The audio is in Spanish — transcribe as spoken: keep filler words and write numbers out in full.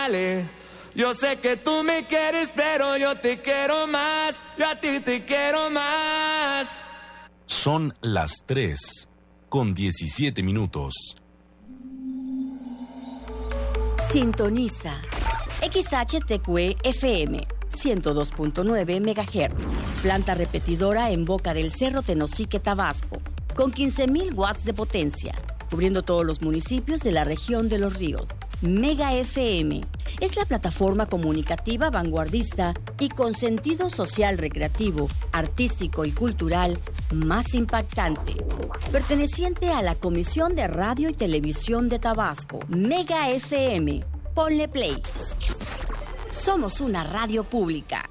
Yo sé que tú me quieres, pero yo te quiero más. Yo a ti te quiero más. Son las tres con diecisiete minutos. Sintoniza X H T Q F M ciento dos punto nueve megahertz. Planta repetidora en Boca del Cerro, Tenosique, Tabasco, con quince mil watts de potencia, cubriendo todos los municipios de la región de Los Ríos. Mega F M es la plataforma comunicativa vanguardista y con sentido social, recreativo, artístico y cultural más impactante, perteneciente a la Comisión de Radio y Televisión de Tabasco. Mega F M. Ponle play. Somos una radio pública.